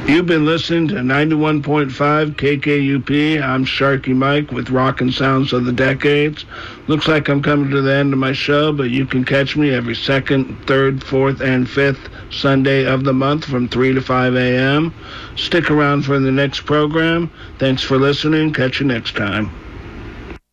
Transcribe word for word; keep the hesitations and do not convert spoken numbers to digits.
You've been listening to ninety-one point five K K U P. I'm Sharky Mike with Rockin' Sounds of the Decades. Looks like I'm coming to the end of my show, but you can catch me every second, third, fourth, and fifth Sunday of the month from three to five a.m. Stick around for the next program. Thanks for listening. Catch you next time.